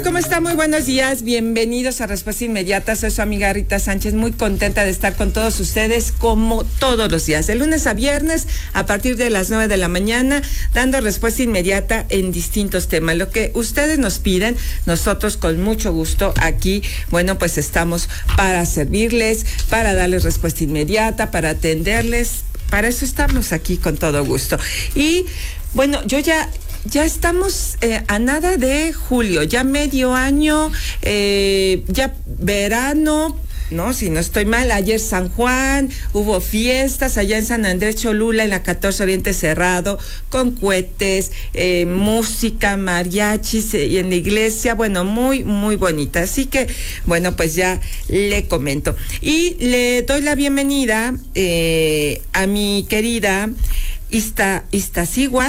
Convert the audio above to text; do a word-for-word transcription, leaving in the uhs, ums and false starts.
¿Cómo está? Muy buenos días, bienvenidos a Respuesta Inmediata. Soy su amiga Rita Sánchez, muy contenta de estar con todos ustedes como todos los días, de lunes a viernes a partir de las nueve de la mañana, dando respuesta inmediata en distintos temas. Lo que ustedes nos piden, nosotros con mucho gusto aquí, bueno, pues estamos para servirles, para darles respuesta inmediata, para atenderles, para eso estamos aquí con todo gusto. Y bueno, yo ya... Ya estamos eh, a nada de julio, ya medio año, eh, ya verano, ¿no? Si no estoy mal, ayer San Juan, hubo fiestas allá en San Andrés Cholula, en la catorce Oriente Cerrado, con cohetes, eh, música, mariachis, eh, y en la iglesia, bueno, muy, muy bonita. Así que, bueno, pues ya le comento. Y le doy la bienvenida eh, a mi querida Ista, Iztaccíhuatl.